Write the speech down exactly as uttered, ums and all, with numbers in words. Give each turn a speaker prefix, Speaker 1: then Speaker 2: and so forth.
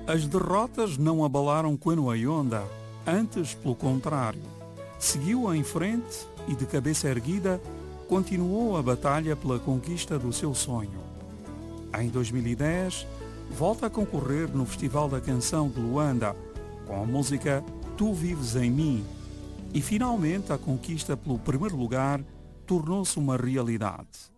Speaker 1: As derrotas não abalaram Queno Ayonda, antes pelo contrário. Seguiu em frente e, de cabeça erguida, continuou a batalha pela conquista do seu sonho. Em dois mil e dez, volta a concorrer no Festival da Canção de Luanda, com a música Tu Vives em Mim, e finalmente a conquista pelo primeiro lugar tornou-se uma realidade.